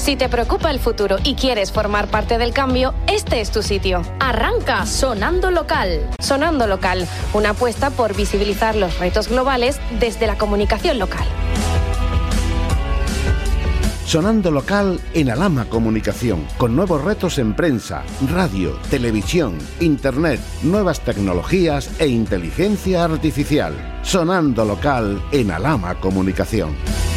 Si te preocupa el futuro y quieres formar parte del cambio, este es tu sitio. Arranca Sonando Local. Sonando Local, una apuesta por visibilizar los retos globales desde la comunicación local. Sonando Local en Alhama Comunicación, con nuevos retos en prensa, radio, televisión, internet, nuevas tecnologías e inteligencia artificial. Sonando Local en Alhama Comunicación.